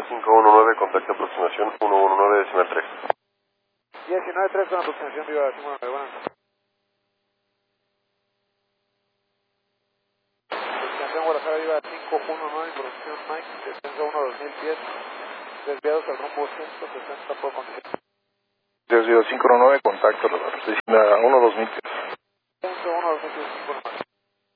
519, contacto aproximación 119 decimal 3. 19-3 con aproximación Viva 519, buenas. Aproximación Guadalajara Viva 519, información Mike, descenso 1-2010, desviados al rumbo 160 por condición. Desvío 519, contacto, la 1-2010. Descenso 1-2010,